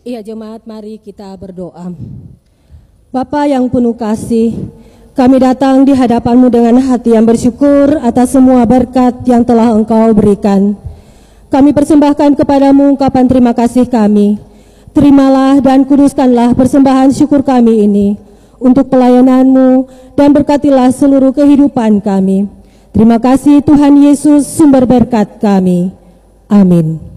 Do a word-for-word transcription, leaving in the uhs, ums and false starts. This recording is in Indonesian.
Iya jemaat, mari kita berdoa. Bapa yang penuh kasih, kami datang di hadapan-Mu dengan hati yang bersyukur atas semua berkat yang telah Engkau berikan. Kami persembahkan kepadamu ungkapan terima kasih kami. Terimalah dan kuduskanlah persembahan syukur kami ini untuk pelayanan-Mu dan berkatilah seluruh kehidupan kami. Terima kasih Tuhan Yesus, sumber berkat kami. Amin.